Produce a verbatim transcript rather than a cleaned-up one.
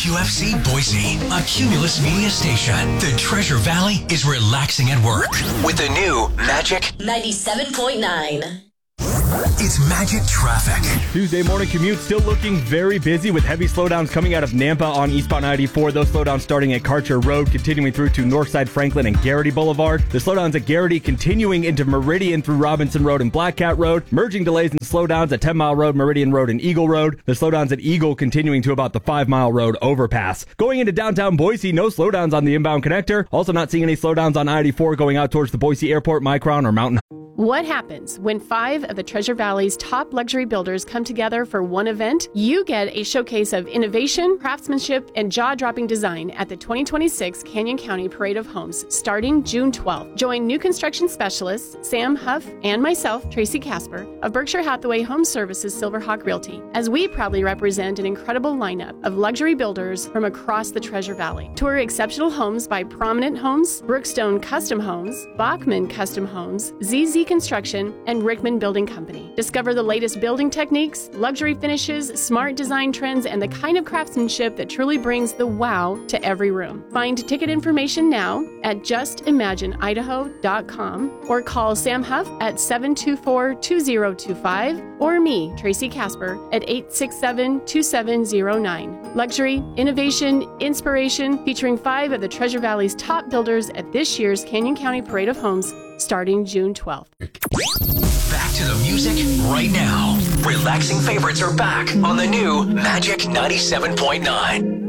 Q F C Boise, a Cumulus media station. The Treasure Valley is relaxing at work with the new Magic ninety-seven point nine. It's Magic Traffic. Tuesday morning commute still looking very busy with heavy slowdowns coming out of Nampa on eastbound ninety-four. Those slowdowns starting at Karcher Road, continuing through to Northside Franklin and Garrity Boulevard. The slowdowns at Garrity continuing into Meridian through Robinson Road and Black Cat Road. Merging delays and slowdowns at ten Mile Road, Meridian Road, and Eagle Road. The slowdowns at Eagle continuing to about the five Mile Road overpass. Going into downtown Boise, no slowdowns on the inbound connector. Also not seeing any slowdowns on I eighty-four going out towards the Boise Airport, Micron, or Mountain. What happens when five of the Treasure Valley's top luxury builders come together for one event? You get a showcase of innovation, craftsmanship, and jaw-dropping design at the twenty twenty-six Canyon County Parade of Homes starting June twelfth. Join new construction specialists Sam Huff and myself, Tracy Casper, of Berkshire Hathaway Home Services Silverhawk Realty, as we proudly represent an incredible lineup of luxury builders from across the Treasure Valley. Tour exceptional homes by Prominent Homes, Brookstone Custom Homes, Bachman Custom Homes, Z Z Construction, and Rickman Building Company. Discover the latest building techniques, luxury finishes, smart design trends, and the kind of craftsmanship that truly brings the wow to every room. Find ticket information now at just imagine idaho dot com or call Sam Huff at seven two four, two zero two five or me, Tracy Casper, at eight six seven, two seven zero nine. Luxury, innovation, inspiration, featuring five of the Treasure Valley's top builders at this year's Canyon County Parade of Homes starting June twelfth. Back to the music right now. Relaxing favorites are back on the new Magic ninety-seven point nine.